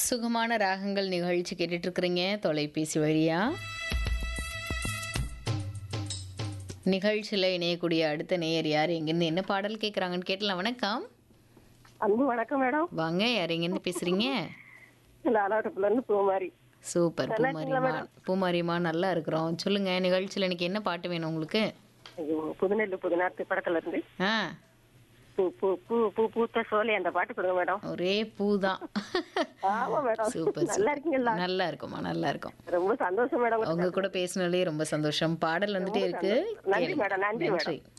சுகமான ராகங்கள் நிகழ்ச்சி கேட்டுட்டு இருக்கிறீங்க தொலைபேசி வழியா. நிகழ்ச்சியில் இணையக்கூடிய அடுத்த நேயர் யார், எங்கேருந்து என்ன பாடல் கேட்குறாங்கன்னு கேட்டலாம். வணக்கம். அன்பு வணக்கம் மேடம். வாங்க, யார் எங்கேருந்து பேசுறீங்க? லாலாட்டப்புல இருந்து பூமாரி. சூப்பர். பூமாரிமா நல்லா இருக்கிறோம். சொல்லுங்க, நிகழ்ச்சியில் இன்னைக்கு என்ன பாட்டு வேணும் உங்களுக்கு? புதுநெல்லு புதுநாத்து படத்துல இருந்து ஆ, பூ பூ பூ பூ பூத்த சோலை அந்த பாட்டு கொடுங்க மேடம். ஒரே பூ தான். ஆமா மேடம். சூப்பர். நல்லா இருக்கீங்களா? நல்லா இருக்குமா, நல்லா இருக்கும். ரொம்ப சந்தோஷம் மேடம். உங்க கூட பேசினாலே ரொம்ப சந்தோஷம். பாடல் வந்துட்டே இருக்கு. நன்றி மேடம். நன்றி மேடம். நன்றி.